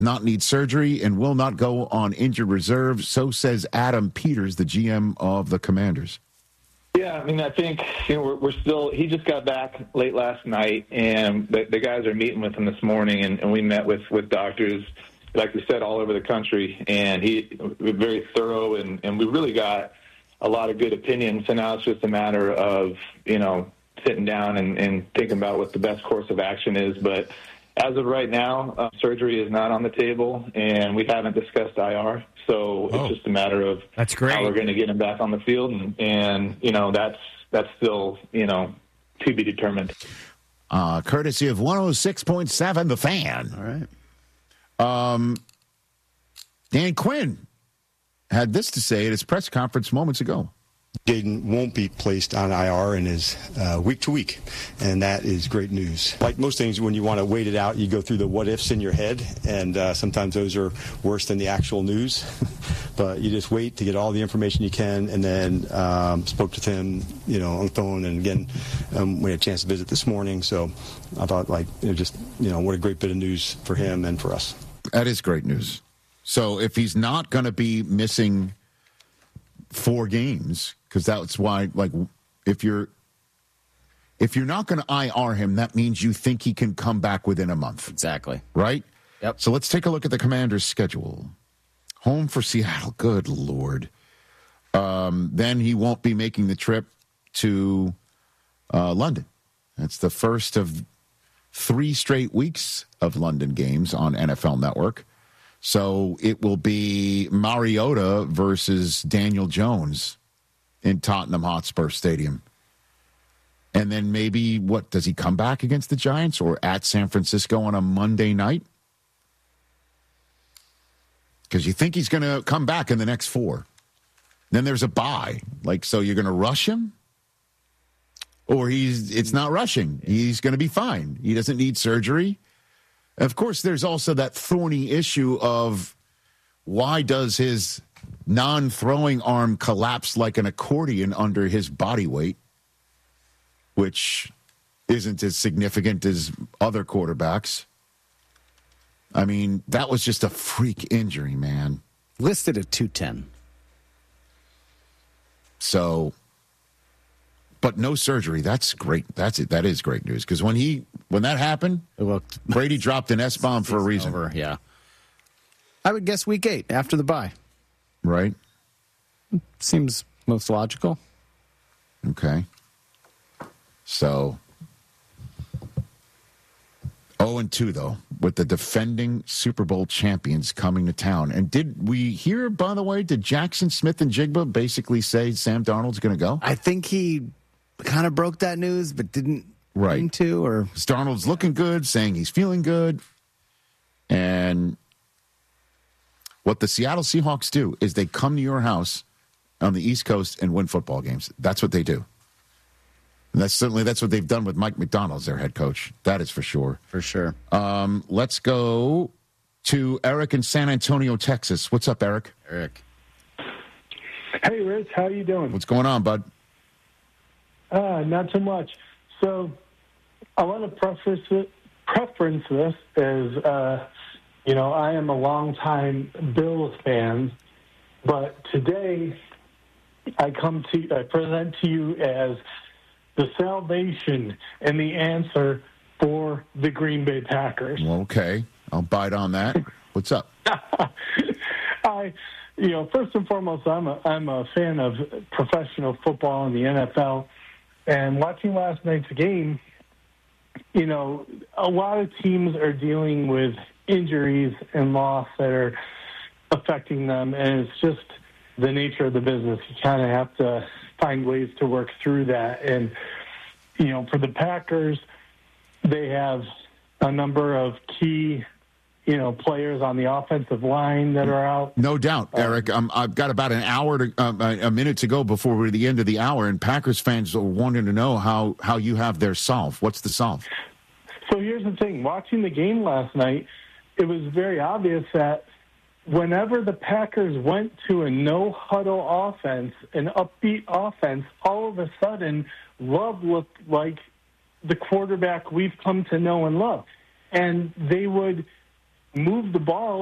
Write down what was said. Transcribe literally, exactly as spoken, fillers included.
not need surgery and will not go on injured reserve. So says Adam Peters, the G M of the Commanders. Yeah, I mean, I think you know, we're, we're still – he just got back late last night, and the, the guys are meeting with him this morning, and, and we met with, with doctors, like we said, all over the country, and he was very thorough, and, and we really got a lot of good opinions, and now it's just a matter of, you know, sitting down and, and thinking about what the best course of action is. But as of right now, uh, surgery is not on the table, and we haven't discussed I R. So oh, it's just a matter of that's great. how we're going to get him back on the field, and, and you know that's that's still you know to be determined. Uh, courtesy of one oh six point seven, The Fan. All right. Um, Dan Quinn had this to say at his press conference moments ago. Jaden won't be placed on I R and is uh, week to week, and that is great news. Like most things, when you want to wait it out, you go through the what-ifs in your head, and uh, sometimes those are worse than the actual news. But you just wait to get all the information you can, and then um, spoke to him, you know, on the phone, and again, um, we had a chance to visit this morning. So I thought, like, it was just, you know, what a great bit of news for him and for us. That is great news. So if he's not going to be missing four games, because that's why, like, if you're if you're not going to I R him, that means you think he can come back within a month. Exactly. Right? Yep. So let's take a look at the Commanders' schedule. Home for Seattle. Good Lord. Um, then he won't be making the trip to uh, London. That's the first of three straight weeks of London games on N F L Network. So it will be Mariota versus Daniel Jones in Tottenham Hotspur Stadium. And then maybe, what, does he come back against the Giants or at San Francisco on a Monday night? Because you think he's going to come back in the next four. Then there's a bye. Like, so you're going to rush him? Or he's it's not rushing. He's going to be fine. He doesn't need surgery. Of course, there's also that thorny issue of why does his non-throwing arm collapse like an accordion under his body weight, which isn't as significant as other quarterbacks. I mean, that was just a freak injury, man. Listed at two ten. So, but no surgery. That's great. That's it. That is great news. Because when he when that happened, well, Brady dropped an S-bomb for a reason. Over, yeah. I would guess week eight after the bye. Right. Seems most logical. Okay. So, oh and two, though, with the defending Super Bowl champions coming to town. And did we hear, by the way, did Jackson Smith and Jigba basically say Sam Darnold's going to go? I think he kind of broke that news, but didn't right. mean to. Or Darnold's looking good, saying he's feeling good. And what the Seattle Seahawks do is they come to your house on the East Coast and win football games. That's what they do. And that's certainly that's what they've done with Mike McDonald as their head coach. That is for sure. For sure. Um, let's go to Eric in San Antonio, Texas. What's up, Eric? Eric. Hey, Rich. How you doing? What's going on, bud? Uh, not too much. So I want to preface it, preference this as, uh, you know, I am a longtime Bills fan, but today I come to I present to you as the salvation and the answer for the Green Bay Packers. Well, okay. I'll bite on that. What's up? I, you know, first and foremost, I'm a, I'm a fan of professional football in the N F L. And watching last night's game, you know, a lot of teams are dealing with injuries and loss that are affecting them. And it's just the nature of the business. You kind of have to find ways to work through that. And, you know, for the Packers, they have a number of key, you know, players on the offensive line that are out. No doubt, Eric. Um, I've got about an hour to um, a minute to go before we're at the end of the hour, and Packers fans are wanting to know how, how you have their solve. What's the solve? So here's the thing. Watching the game last night, it was very obvious that whenever the Packers went to a no-huddle offense, an upbeat offense, all of a sudden, Love looked like the quarterback we've come to know and love. And they would move the ball